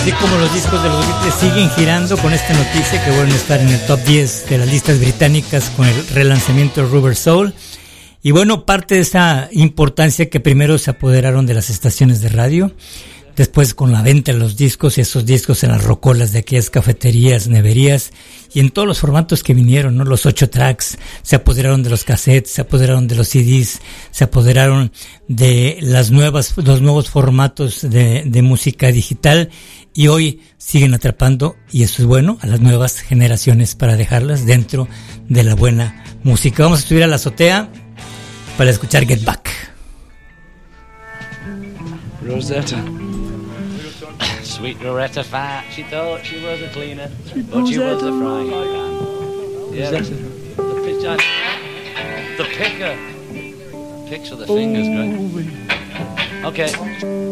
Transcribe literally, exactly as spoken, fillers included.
Así como los discos de los Beatles siguen girando con esta noticia que vuelven a estar en el top diez de las listas británicas con el relanzamiento de Rubber Soul. Y bueno, parte de esa importancia que primero se apoderaron de las estaciones de radio, después con la venta de los discos, y esos discos en las rocolas de aquellas cafeterías, neverías, y en todos los formatos que vinieron, ¿no? Los ocho tracks, se apoderaron de los cassettes, se apoderaron de los C Ds, se apoderaron de las nuevas, los nuevos formatos de, de música digital, y hoy siguen atrapando, y eso es bueno, a las nuevas generaciones para dejarlas dentro de la buena música. Vamos a subir a la azotea para escuchar Get Back. Rosetta. Sweet Rosetta Fat, she thought she was a cleaner, but she was a frying pan. Yeah, the, the, pitch, the picker. Picks with the fingers, great. Okay.